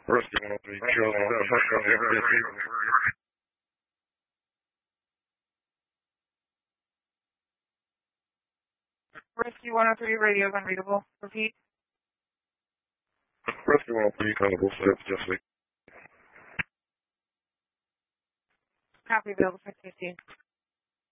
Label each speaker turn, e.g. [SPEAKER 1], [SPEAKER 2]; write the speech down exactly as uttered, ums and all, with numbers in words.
[SPEAKER 1] Rescue one oh three, Charlie,
[SPEAKER 2] Rescue one oh three, radio is unreadable. Repeat.
[SPEAKER 1] Rescue one oh three, Carnival six, Jesse.
[SPEAKER 2] Copy, available six fifteen.